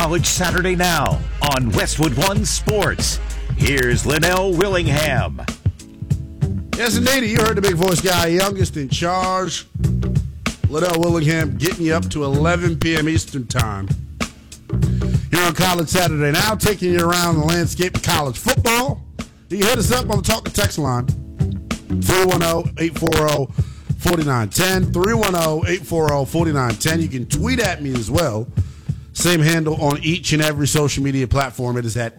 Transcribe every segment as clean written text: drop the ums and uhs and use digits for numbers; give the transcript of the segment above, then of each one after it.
College Saturday Now on Westwood One Sports. Here's Linnell Willingham. Yes, indeed. You heard the big voice guy, youngest in charge. Linnell Willingham getting you up to 11 p.m. Eastern Time. Here on College Saturday Now, taking you around the landscape of college football. You can hit us up on the Talk and Text line, 310-840-4910, 310-840-4910. You can tweet at me as well. Same handle on each and every social media platform. It is at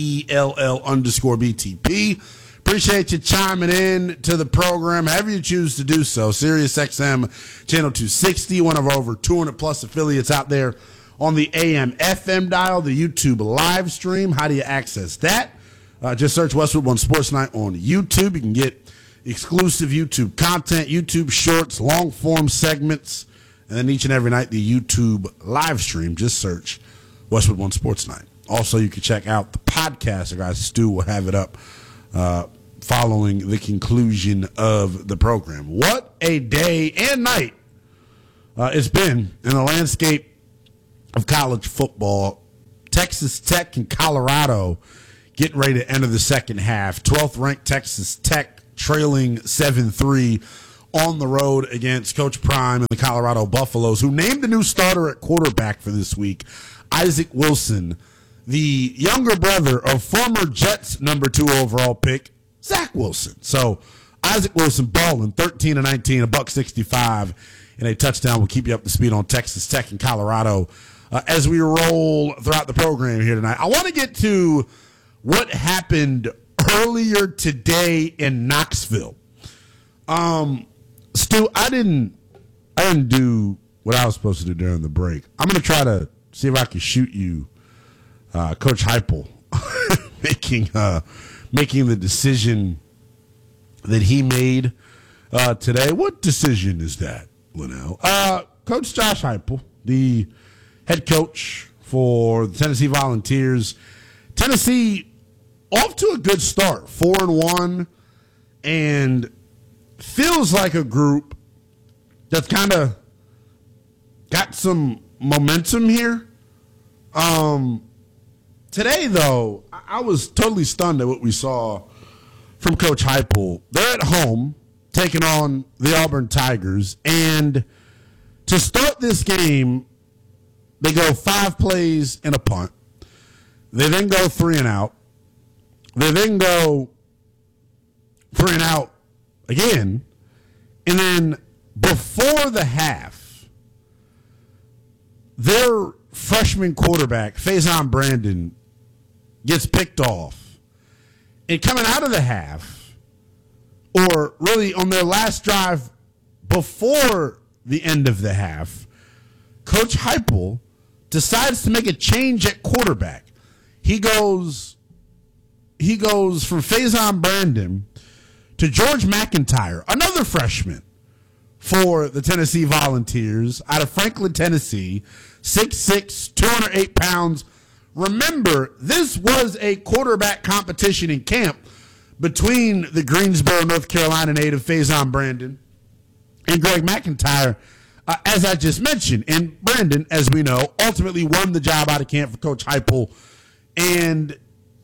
NELL_BTP. Appreciate you chiming in to the program, however you choose to do so. Sirius XM Channel 260, one of our over 200-plus affiliates out there on the AM/FM dial, the YouTube live stream. How do you access that? Just search Westwood One Sports Night on YouTube. You can get exclusive YouTube content, YouTube shorts, long-form segments, and then each and every night, the YouTube live stream. Just search Westwood One Sports Night. Also, you can check out the podcast. Our guy Stu will have it up following the conclusion of the program. What a day and night it's been in the landscape of college football. Texas Tech and Colorado getting ready to enter the second half. 12th ranked Texas Tech trailing 7-3 on the road against Coach Prime and the Colorado Buffaloes, who named a new starter at quarterback for this week, Isaac Wilson, the younger brother of former Jets number 2 overall pick, Zach Wilson. So Isaac Wilson balling 13-19, $165, and a touchdown will keep you up to speed on Texas Tech and Colorado as we roll throughout the program here tonight. I want to get to what happened earlier today in Knoxville. Stu, I didn't do what I was supposed to do during the break. I'm going to try to see if I can shoot you Coach Heupel making the decision that he made today. What decision is that, Linnell? Coach Josh Heupel, the head coach for the Tennessee Volunteers. Tennessee off to a good start, 4-1, and feels like a group that's kind of got some momentum here. Today, though, I was totally stunned at what we saw from Coach Heupel. They're at home taking on the Auburn Tigers, and to start this game, they go 5 plays and a punt. They then go 3 and out. They then go 3 and out again. And then before the half, their freshman quarterback, Faison Brandon, gets picked off. And coming out of the half, or really on their last drive before the end of the half, Coach Heupel decides to make a change at quarterback. He goes from Faison Brandon to George McIntyre, another freshman for the Tennessee Volunteers out of Franklin, Tennessee, 6'6", 208 pounds. Remember, this was a quarterback competition in camp between the Greensboro, North Carolina native Faison Brandon and Greg McIntyre, as I just mentioned. And Brandon, as we know, ultimately won the job out of camp for Coach Heupel and,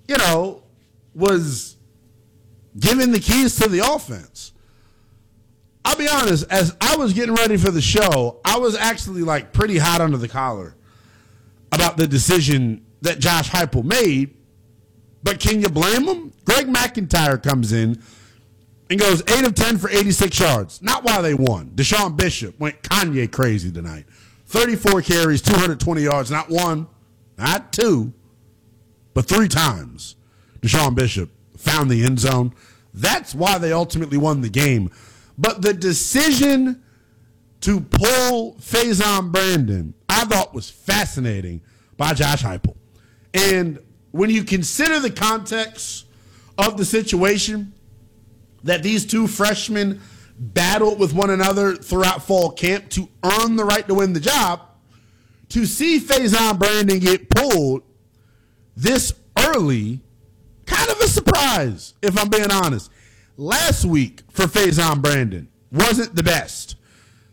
was given the keys to the offense. I'll be honest, as I was getting ready for the show, I was actually pretty hot under the collar about the decision that Josh Heupel made. But can you blame him? Greg McIntyre comes in and goes 8 of 10 for 86 yards. Not why they won. Deshaun Bishop went Kanye crazy tonight. 34 carries, 220 yards, not 1, not 2, but 3 times Deshaun Bishop found the end zone. That's why they ultimately won the game. But the decision to pull Faison Brandon, I thought was fascinating by Josh Heupel. And when you consider the context of the situation, that these two freshmen battled with one another throughout fall camp to earn the right to win the job, to see Faison Brandon get pulled this early, kind of a surprise, if I'm being honest. Last week for Faison Brandon wasn't the best.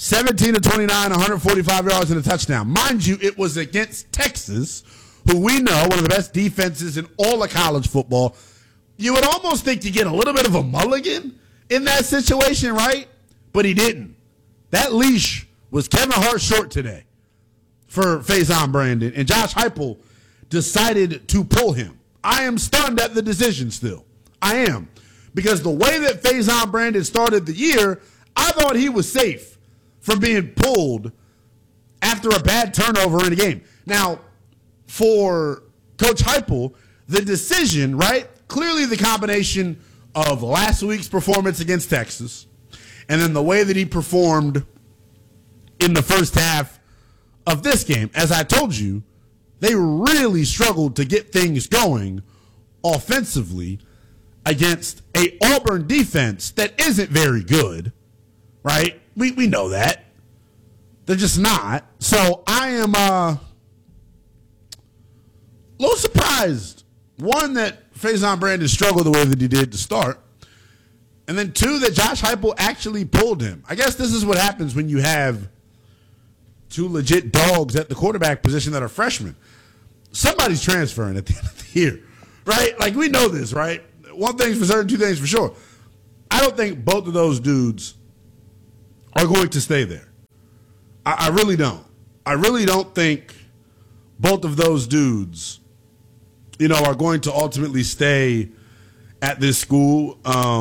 17 of 29, 145 yards and a touchdown. Mind you, it was against Texas, who we know, one of the best defenses in all of college football. You would almost think you get a little bit of a mulligan in that situation, right? But he didn't. That leash was Kevin Hart short today for Faison Brandon, and Josh Heupel decided to pull him. I am stunned at the decision still. I am. Because the way that Faison Brandon started the year, I thought he was safe from being pulled after a bad turnover in a game. Now, for Coach Heupel, the decision, right? Clearly the combination of last week's performance against Texas and then the way that he performed in the first half of this game. As I told you, they really struggled to get things going offensively against a Auburn defense that isn't very good, right? We know that. They're just not. So I am a little surprised. One, that Faison Brandon struggled the way that he did to start. And then two, that Josh Heupel actually pulled him. I guess this is what happens when you have two legit dogs at the quarterback position that are freshmen. Somebody's transferring at the end of the year, right? Like, we know this, right? One thing's for certain, two things for sure. I don't think both of those dudes are going to stay there. I really don't. I really don't think both of those dudes, are going to ultimately stay at this school.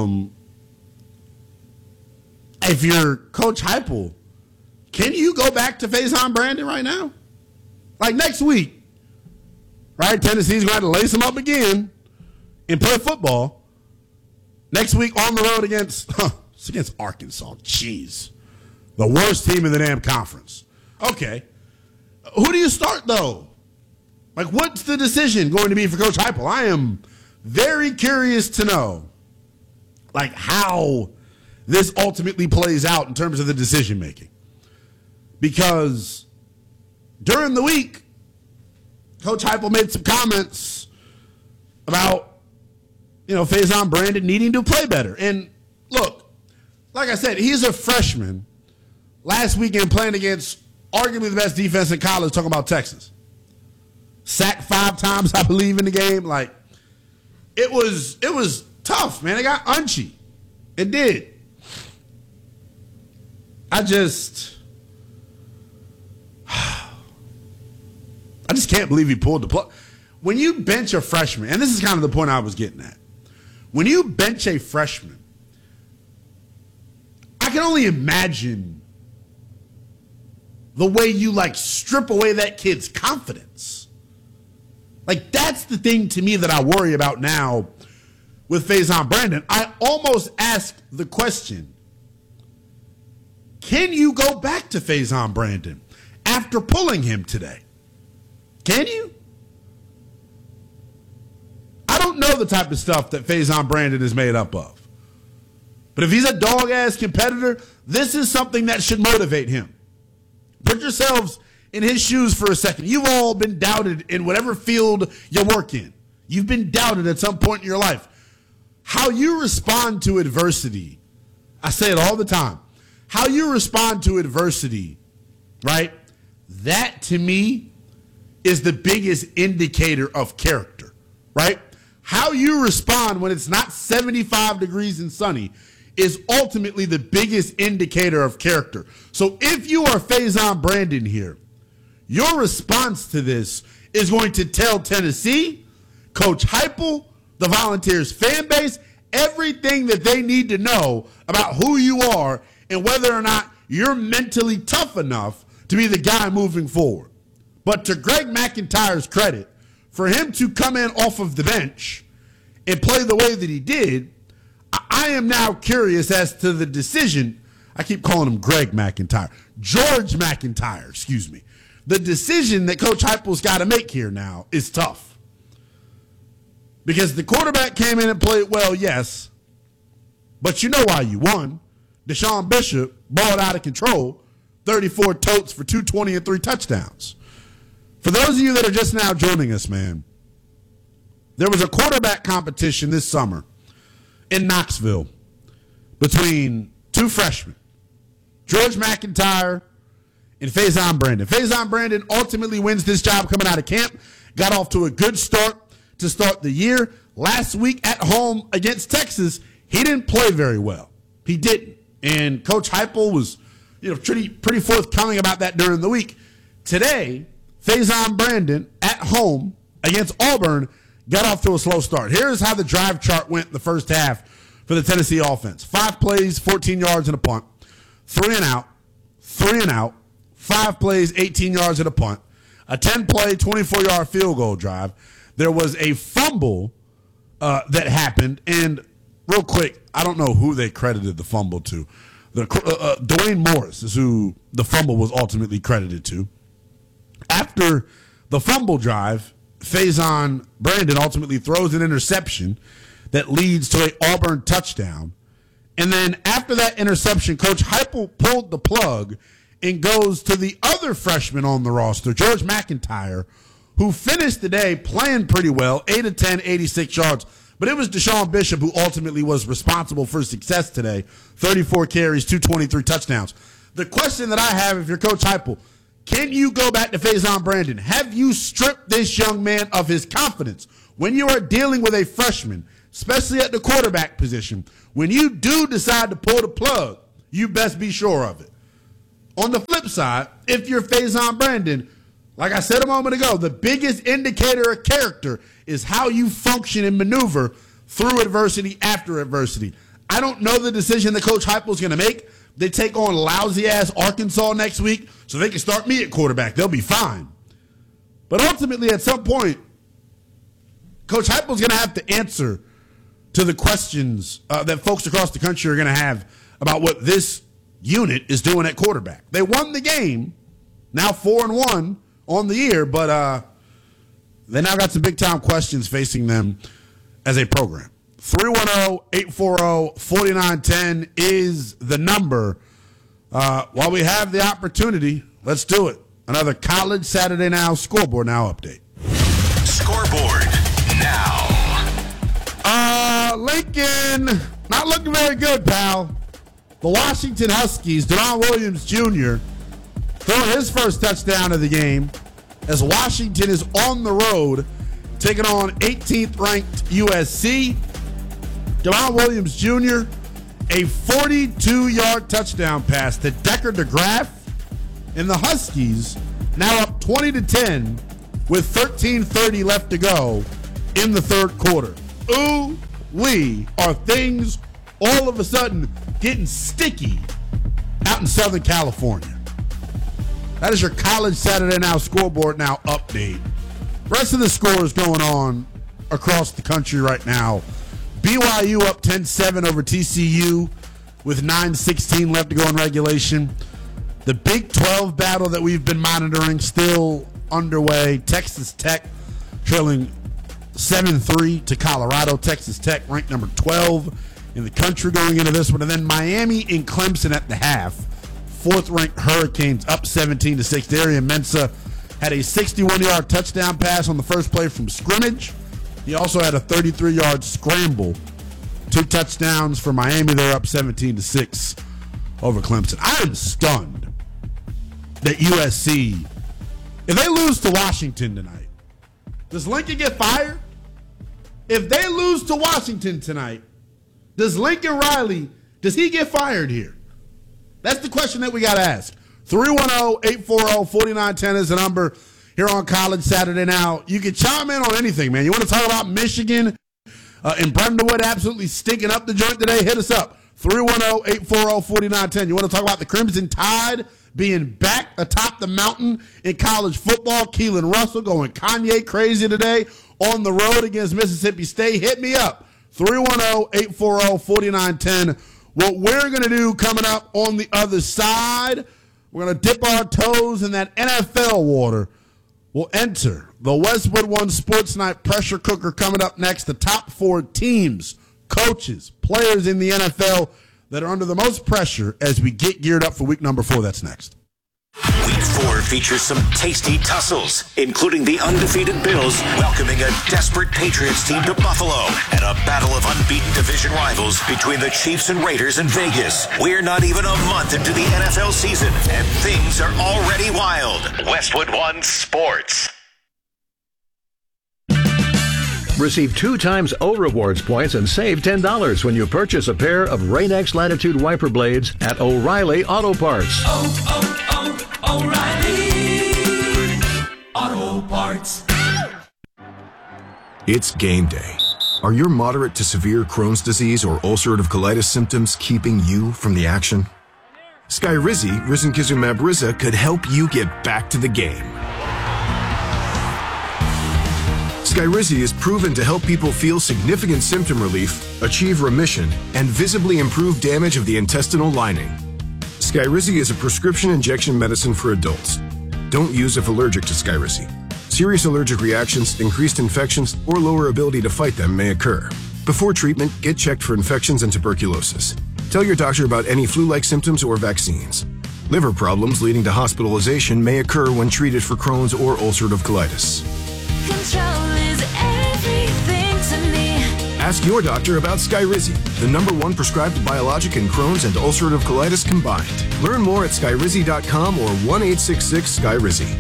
If you're Coach Heupel, can you go back to Faison Brandon right now? Like next week, right? Tennessee's going to lace him up again and play football. Next week on the road it's against Arkansas. Jeez. The worst team in the damn conference. Okay. Who do you start, though? Like, what's the decision going to be for Coach Heupel? I am very curious to know, like, how this ultimately plays out in terms of the decision-making. Because during the week, Coach Heupel made some comments about, Faison Brandon needing to play better. And, look, like I said, he's a freshman. Last weekend playing against arguably the best defense in college, talking about Texas. Sacked 5 times, I believe, in the game. Like, it was tough, man. It got unchy. It did. I just can't believe he pulled the plug. When you bench a freshman, and this is kind of the point I was getting at. When you bench a freshman, I can only imagine the way you, strip away that kid's confidence. Like, that's the thing to me that I worry about now with Faison Brandon. I almost ask the question, can you go back to Faison Brandon after pulling him today? Can you? I don't know the type of stuff that Faison Brandon is made up of. But if he's a dog-ass competitor, this is something that should motivate him. Put yourselves in his shoes for a second. You've all been doubted in whatever field you work in. You've been doubted at some point in your life. How you respond to adversity, I say it all the time. How you respond to adversity, right? That, to me, is the biggest indicator of character, right? How you respond when it's not 75 degrees and sunny is ultimately the biggest indicator of character. So if you are Faison Brandon here, your response to this is going to tell Tennessee, Coach Heupel, the Volunteers fan base, everything that they need to know about who you are and whether or not you're mentally tough enough to be the guy moving forward. But to Greg McIntyre's credit, for him to come in off of the bench and play the way that he did, I am now curious as to the decision. I keep calling him Greg McIntyre. George McIntyre, excuse me. The decision that Coach Heupel's got to make here now is tough. Because the quarterback came in and played well, yes. But you know why you won. Deshaun Bishop balled out of control, 34 totes for 220 and 3 touchdowns. For those of you that are just now joining us, man, there was a quarterback competition this summer in Knoxville between two freshmen, George McIntyre and Faison Brandon. Faison Brandon ultimately wins this job coming out of camp. Got off to a good start to start the year. Last week at home against Texas, he didn't play very well. He didn't. And Coach Heupel was, pretty forthcoming about that during the week. Today, Faison Brandon at home against Auburn got off to a slow start. Here's how the drive chart went the first half for the Tennessee offense. 5 plays, 14 yards and a punt. 3 and out, 3 and out. 5 plays, 18 yards and a punt. A 10-play, 24-yard field goal drive. There was a fumble that happened, and real quick, I don't know who they credited the fumble to. Dwayne Morris is who the fumble was ultimately credited to. After the fumble drive, Faison Brandon ultimately throws an interception that leads to an Auburn touchdown. And then after that interception, Coach Heupel pulled the plug and goes to the other freshman on the roster, George McIntyre, who finished the day playing pretty well, 8 of 10, 86 yards. But it was Deshaun Bishop who ultimately was responsible for success today. 34 carries, 223 touchdowns. The question that I have, if you're Coach Heupel, can you go back to Faison Brandon? Have you stripped this young man of his confidence? When you are dealing with a freshman, especially at the quarterback position, when you do decide to pull the plug, you best be sure of it. On the flip side, if you're Faison Brandon, like I said a moment ago, the biggest indicator of character is how you function and maneuver through adversity after adversity. I don't know the decision that Coach Heupel is going to make. They take on lousy-ass Arkansas next week, so they can start me at quarterback. They'll be fine. But ultimately, at some point, Coach Heupel is going to have to answer to the questions that folks across the country are going to have about what this unit is doing at quarterback. They won the game, now 4-1 on the year, but they now got some big-time questions facing them as a program. 310-840-4910 is the number. While we have the opportunity, let's do it. Another College Saturday Now Scoreboard Now update. Scoreboard Now. Lincoln, not looking very good, pal. The Washington Huskies, Deron Williams Jr., throwing his first touchdown of the game as Washington is on the road taking on 18th ranked USC. Deron Williams Jr., a 42-yard touchdown pass to Decker DeGraff, and the Huskies now up 20-10 with 13:30 left to go in the third quarter. Ooh, we are things all of a sudden getting sticky out in Southern California. That is your College Saturday Now Scoreboard Now update. Rest of the scores going on across the country right now. BYU up 10-7 over TCU with 9:16 left to go in regulation. The Big 12 battle that we've been monitoring still underway. Texas Tech trailing 7-3 to Colorado. Texas Tech ranked number 12 in the country going into this one. And then Miami and Clemson at the half. Fourth-ranked Hurricanes up 17-6. Darian Mensah had a 61-yard touchdown pass on the first play from scrimmage. He also had a 33-yard scramble. 2 touchdowns for Miami. They're up 17-6 over Clemson. I am stunned that USC, if they lose to Washington tonight, does Lincoln get fired? If they lose to Washington tonight, does Lincoln Riley, does he get fired here? That's the question that we got to ask. 310-840-4910 is the number here on College Saturday Now. You can chime in on anything, man. You want to talk about Michigan and Brentwood absolutely stinking up the joint today? Hit us up. 310-840-4910. You want to talk about the Crimson Tide being back atop the mountain in college football? Keelan Russell going Kanye crazy today on the road against Mississippi State. Hit me up. 310-840-4910. What we're going to do coming up on the other side, we're going to dip our toes in that NFL water. We'll enter the Westwood One Sports Night pressure cooker coming up next. The top 4 teams, coaches, players in the NFL that are under the most pressure as we get geared up for week number 4. That's next. Week 4 features some tasty tussles, including the undefeated Bills welcoming a desperate Patriots team to Buffalo and a battle of unbeaten division rivals between the Chiefs and Raiders in Vegas. We're not even a month into the NFL season, and things are already wild. Westwood One Sports. Receive 2 times O Rewards points and save $10 when you purchase a pair of Rain-X Latitude wiper blades at O'Reilly Auto Parts. O'Reilly Auto Parts. It's game day. Are your moderate to severe Crohn's disease or ulcerative colitis symptoms keeping you from the action? Skyrizi, risankizumab Riza, could help you get back to the game. Skyrizi is proven to help people feel significant symptom relief, achieve remission, and visibly improve damage of the intestinal lining. Skyrizi is a prescription injection medicine for adults. Don't use if allergic to Skyrizi. Serious allergic reactions, increased infections, or lower ability to fight them may occur. Before treatment, get checked for infections and tuberculosis. Tell your doctor about any flu-like symptoms or vaccines. Liver problems leading to hospitalization may occur when treated for Crohn's or ulcerative colitis. Control is everything to me. Ask your doctor about Skyrizi, the #1 prescribed biologic in Crohn's and ulcerative colitis combined. Learn more at skyrizi.com or 1-866-SKYRIZI.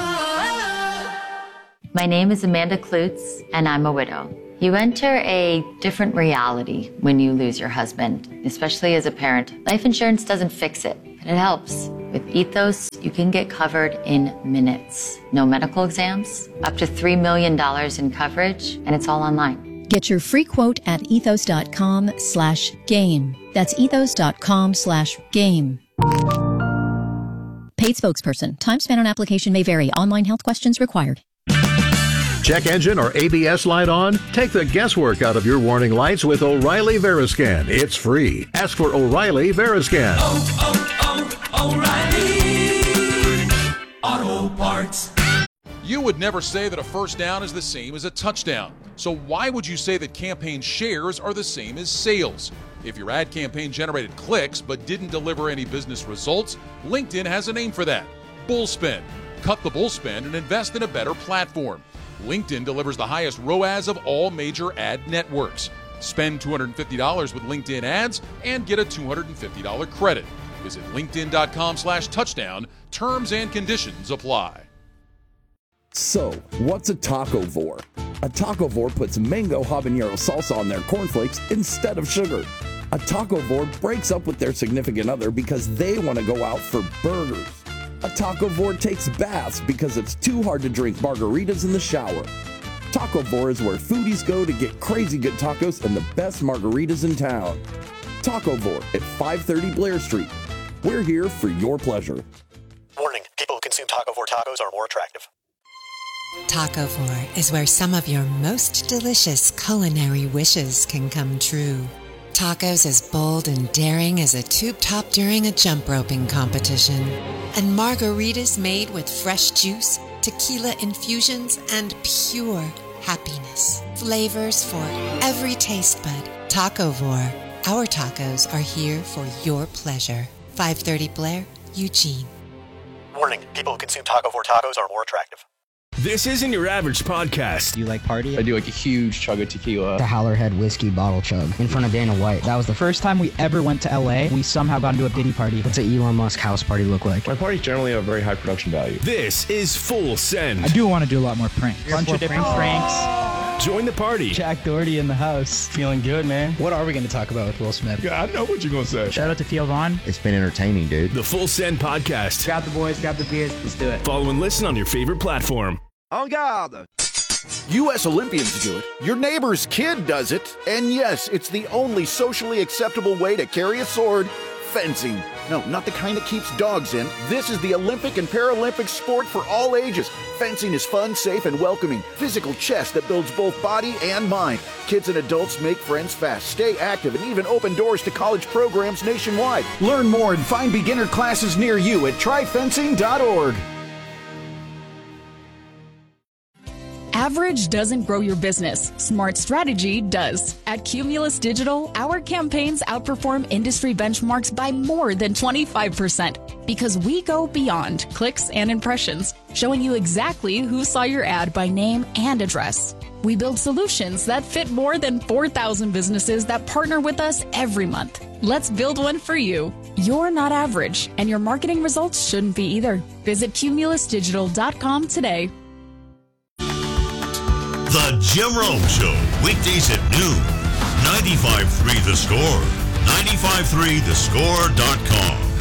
My name is Amanda Klutz, and I'm a widow. You enter a different reality when you lose your husband, especially as a parent. Life insurance doesn't fix it, but it helps. With Ethos, you can get covered in minutes. No medical exams, up to $3 million in coverage, and it's all online. Get your free quote at ethos.com/game. That's ethos.com/game. Paid spokesperson. Time spent on application may vary. Online health questions required. Check engine or ABS light on? Take the guesswork out of your warning lights with O'Reilly Veriscan. It's free. Ask for O'Reilly Veriscan. O'Reilly Auto Parts. You would never say that a first down is the same as a touchdown. So why would you say that campaign shares are the same as sales? If your ad campaign generated clicks but didn't deliver any business results, LinkedIn has a name for that. Bullspend. Cut the bullspend and invest in a better platform. LinkedIn delivers the highest ROAS of all major ad networks. Spend $250 with LinkedIn ads and get a $250 credit. Visit linkedin.com/touchdown. Terms and conditions apply. So, what's a tacovore? A tacovore puts mango habanero salsa on their cornflakes instead of sugar. A tacovore breaks up with their significant other because they want to go out for burgers. A tacovore takes baths because it's too hard to drink margaritas in the shower. Tacovore is where foodies go to get crazy good tacos and the best margaritas in town. Tacovore at 530 Blair Street. We're here for your pleasure. Warning, people who consume Tacovore tacos are more attractive. Tacovore is where some of your most delicious culinary wishes can come true. Tacos as bold and daring as a tube top during a jump roping competition. And margaritas made with fresh juice, tequila infusions, and pure happiness. Flavors for every taste bud. Tacovore. Our tacos are here for your pleasure. 530 Blair, Eugene. Warning, people who consume Tacovore tacos are more attractive. This isn't your average podcast. Do you like party? I do like a huge chug of tequila. The Howlerhead whiskey bottle chug in front of Dana White. That was the first time we ever went to LA. We somehow got into a Diddy party. What's an Elon Musk house party look like? My parties generally have very high production value. This is Full Send. I do want to do a lot more pranks. A bunch of different pranks. Join the party. Jack Doherty in the house. Feeling good, man. What are we going to talk about with Will Smith? Yeah, I know what you're going to say. Shout out to Theo Vaughn. It's been entertaining, dude. The Full Send podcast. Grab the boys, grab the beers. Let's do it. Follow and listen on your favorite platform. En garde! U.S. Olympians do it. Your neighbor's kid does it. And yes, it's the only socially acceptable way to carry a sword. Fencing. No, not the kind that keeps dogs in. This is the Olympic and Paralympic sport for all ages. Fencing is fun, safe, and welcoming. Physical chess that builds both body and mind. Kids and adults make friends fast, stay active, and even open doors to college programs nationwide. Learn more and find beginner classes near you at tryfencing.org. Average doesn't grow your business. Smart strategy does. At Cumulus Digital, our campaigns outperform industry benchmarks by more than 25% because we go beyond clicks and impressions, showing you exactly who saw your ad by name and address. We build solutions that fit more than 4,000 businesses that partner with us every month. Let's build one for you. You're not average, and your marketing results shouldn't be either. Visit cumulusdigital.com today. The Jim Rome Show, weekdays at noon. 95.3 The Score. 95.3thescore.com.